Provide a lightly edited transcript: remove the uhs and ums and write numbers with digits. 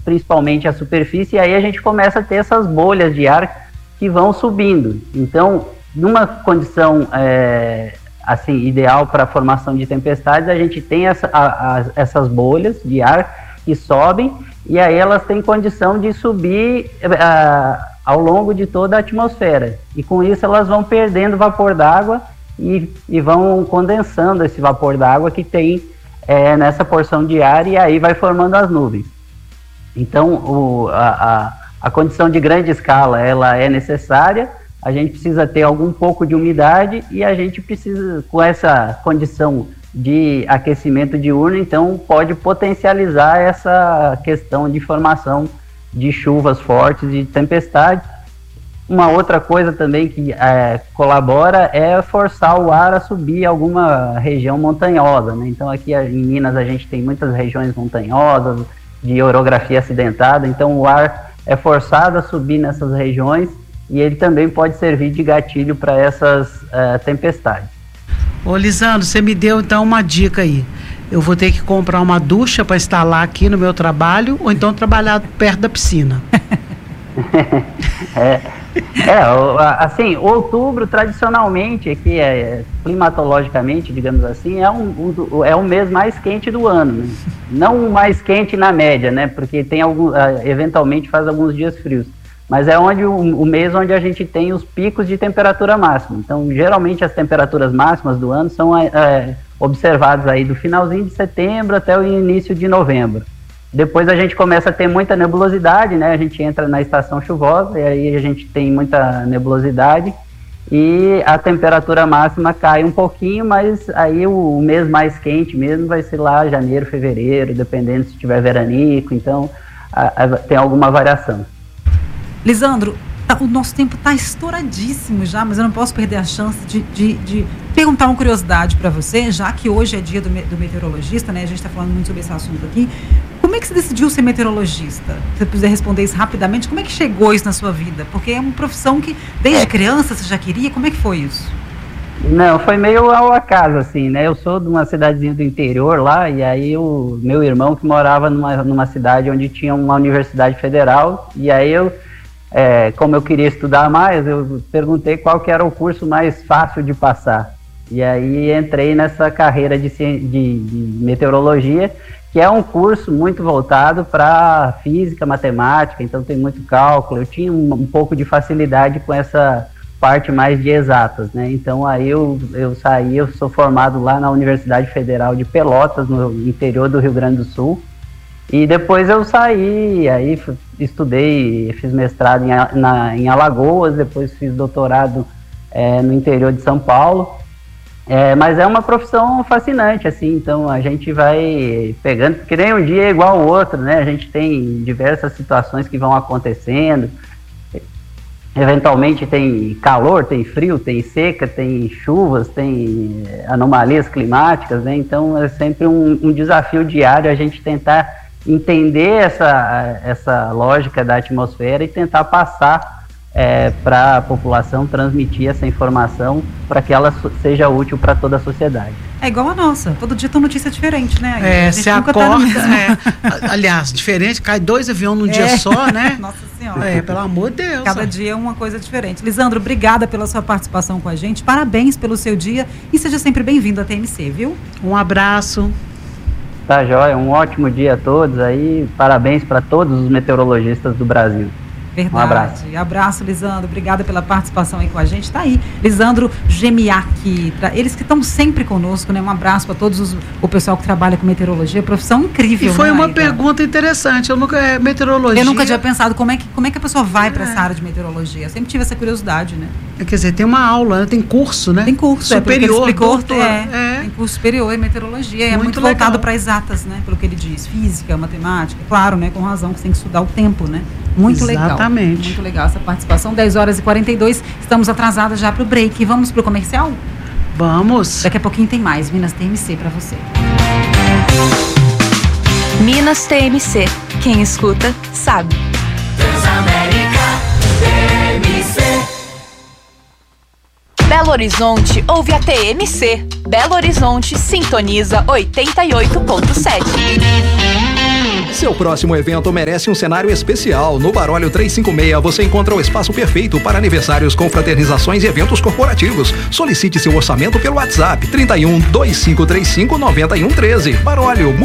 principalmente a superfície, e aí a gente começa a ter essas bolhas de ar que vão subindo. Então, numa condição assim, ideal para a formação de tempestades, a gente tem essas bolhas de ar que sobem, e aí elas têm condição de subir ao longo de toda a atmosfera. E com isso elas vão perdendo vapor d'água e vão condensando esse vapor d'água que tem nessa porção de ar, e aí vai formando as nuvens. Então, a condição de grande escala, ela é necessária, a gente precisa ter algum pouco de umidade, e a gente precisa, com essa condição de aquecimento diurno, então pode potencializar essa questão de formação de chuvas fortes e tempestades. Uma outra coisa também que colabora é forçar o ar a subir alguma região montanhosa, né? Então aqui em Minas a gente tem muitas regiões montanhosas, de orografia acidentada, então o ar é forçado a subir nessas regiões, e ele também pode servir de gatilho para essas tempestades. Ô Lisandro, você me deu então uma dica aí. Eu vou ter que comprar uma ducha para instalar aqui no meu trabalho, ou então trabalhar perto da piscina. Assim, outubro tradicionalmente aqui, climatologicamente, digamos assim, é o mês mais quente do ano, né? Não o mais quente na média, né? Porque tem eventualmente faz alguns dias frios, mas é o mês onde a gente tem os picos de temperatura máxima. Então, geralmente as temperaturas máximas do ano são observadas aí do finalzinho de setembro até o início de novembro. Depois a gente começa a ter muita nebulosidade, né? A gente entra na estação chuvosa e aí a gente tem muita nebulosidade e a temperatura máxima cai um pouquinho, mas aí o mês mais quente mesmo vai ser lá janeiro, fevereiro, dependendo se tiver veranico, então tem alguma variação. Lisandro, o nosso tempo está estouradíssimo já, mas eu não posso perder a chance de perguntar uma curiosidade para você, já que hoje é dia do meteorologista, né? A gente está falando muito sobre esse assunto aqui. Como é que você decidiu ser meteorologista? Se você puder responder isso rapidamente, como é que chegou isso na sua vida? Porque é uma profissão que desde criança você já queria, como é que foi isso? Não, foi meio ao acaso, assim, né? Eu sou de uma cidadezinha do interior lá, e aí o meu irmão que morava numa cidade onde tinha uma universidade federal, e aí como eu queria estudar mais, eu perguntei qual que era o curso mais fácil de passar. E aí entrei nessa carreira de meteorologia, que é um curso muito voltado para física, matemática, então tem muito cálculo. Eu tinha um pouco de facilidade com essa parte mais de exatas, né? Então aí eu sou formado lá na Universidade Federal de Pelotas, no interior do Rio Grande do Sul. E depois eu saí, aí estudei, fiz mestrado em Alagoas, depois fiz doutorado no interior de São Paulo. Mas é uma profissão fascinante, assim, então a gente vai pegando, porque nem um dia é igual ao outro, né? A gente tem diversas situações que vão acontecendo, eventualmente tem calor, tem frio, tem seca, tem chuvas, tem anomalias climáticas, né? Então é sempre um desafio diário a gente tentar entender essa lógica da atmosfera e tentar passar para a população, transmitir essa informação para que ela seja útil para toda a sociedade. É igual a nossa, todo dia tem notícia diferente, né? Você acorda, aliás, diferente, cai 2 aviões num dia só, né? Nossa Senhora. Pelo amor de Deus. Cada dia é uma coisa diferente. Lisandro, obrigada pela sua participação com a gente, parabéns pelo seu dia e seja sempre bem-vindo à TMC, viu? Um abraço. Tá joia, um ótimo dia a todos aí, parabéns para todos os meteorologistas do Brasil. Verdade. Um abraço. Abraço, Lisandro. Obrigada pela participação aí com a gente. Tá aí, Lisandro Gemiak. Eles que estão sempre conosco, né? Um abraço para todos o pessoal que trabalha com meteorologia. Profissão incrível. E foi, né, uma Aida? Pergunta interessante. Eu nunca tinha pensado como é que a pessoa vai para essa área de meteorologia. Eu sempre tive essa curiosidade, né? Quer dizer, tem uma aula, tem curso, né? Tem curso. Superior, Tem curso superior em meteorologia. É muito voltado para exatas, né? Pelo que ele diz. Física, matemática. Claro, né? Com razão que você tem que estudar o tempo, né? Muito legal. Muito legal essa participação. 10h42, estamos atrasadas já para o break. Vamos para o comercial? Vamos. Daqui a pouquinho tem mais Minas TMC para você. Minas TMC. Quem escuta, sabe. Transamérica TMC. Belo Horizonte ouve a TMC. Belo Horizonte sintoniza 88.7. Seu próximo evento merece um cenário especial. No Barólio 356 você encontra o espaço perfeito para aniversários, confraternizações e eventos corporativos. Solicite seu orçamento pelo WhatsApp 31 2535 9113. Barólio,